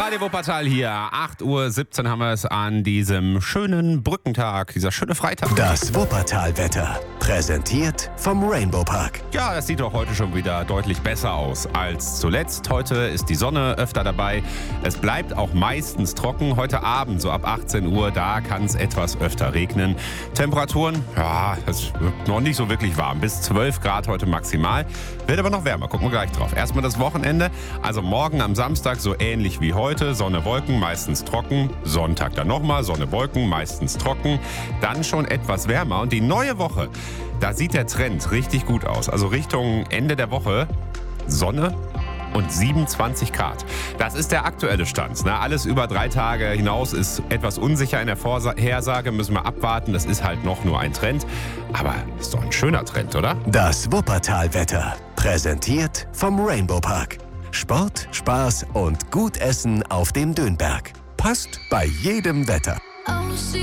Radio Wuppertal hier. 8:17 Uhr haben wir es an diesem schönen Brückentag, dieser schöne Freitag. Das Wuppertal-Wetter, präsentiert vom Rainbow Park. Ja, es sieht doch heute schon wieder deutlich besser aus als zuletzt. Heute ist die Sonne öfter dabei. Es bleibt auch meistens trocken. Heute Abend, so ab 18 Uhr, da kann es etwas öfter regnen. Temperaturen, ja, es wird noch nicht so wirklich warm. Bis 12 Grad heute maximal. Wird aber noch wärmer, gucken wir gleich drauf. Erstmal das Wochenende. Also morgen am Samstag so ähnlich wie heute. Sonne, Wolken, meistens trocken. Sonntag dann nochmal Sonne, Wolken, meistens trocken. Dann schon etwas wärmer. Und die neue Woche, da sieht der Trend richtig gut aus. Also Richtung Ende der Woche Sonne und 27 Grad. Das ist der aktuelle Stand. Alles über 3 Tage hinaus ist etwas unsicher in der Vorhersage. Müssen wir abwarten. Das ist halt noch nur ein Trend. Aber ist doch ein schöner Trend, oder? Das Wuppertal-Wetter, präsentiert vom Rainbow Park. Sport, Spaß und gut Essen auf dem Dönberg. Passt bei jedem Wetter.